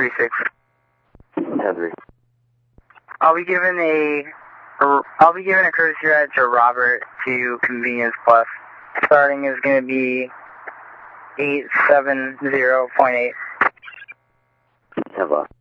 36. 10-3. I'll be giving a courtesy ride to Robert to Convenience Plus. Starting is going to be 870.8. 10 left.